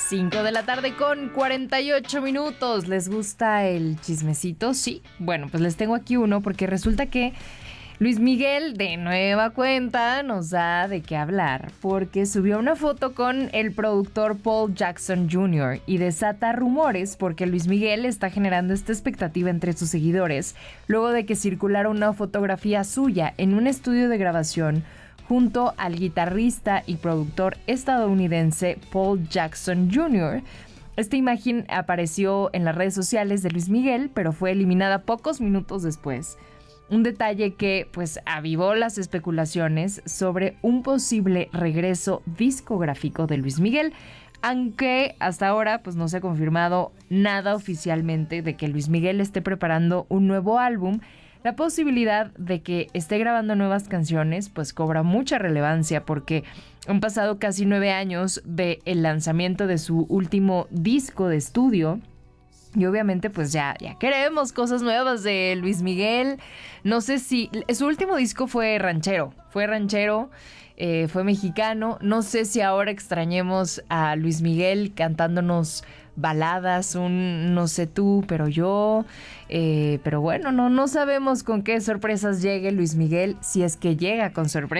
5 de la tarde con 48 minutos. ¿Les gusta el chismecito? Sí. Bueno, pues les tengo aquí uno porque resulta que Luis Miguel de nueva cuenta nos da de qué hablar porque subió una foto con el productor Paul Jackson Jr. y desata rumores porque Luis Miguel está generando esta expectativa entre sus seguidores luego de que circulara una fotografía suya en un estudio de grabación junto al guitarrista y productor estadounidense Paul Jackson Jr. Esta imagen apareció en las redes sociales de Luis Miguel, pero fue eliminada pocos minutos después. Un detalle que pues avivó las especulaciones sobre un posible regreso discográfico de Luis Miguel, aunque hasta ahora pues no se ha confirmado nada oficialmente de que Luis Miguel esté preparando un nuevo álbum. La posibilidad de que esté grabando nuevas canciones pues cobra mucha relevancia porque han pasado casi 9 años del lanzamiento de su último disco de estudio. Y obviamente pues ya queremos cosas nuevas de Luis Miguel. No sé si su último disco fue ranchero, fue mexicano. No sé si ahora extrañemos a Luis Miguel cantándonos baladas, un no sé tú, pero yo. Pero bueno, no sabemos con qué sorpresas llegue Luis Miguel, si es que llega con sorpresas.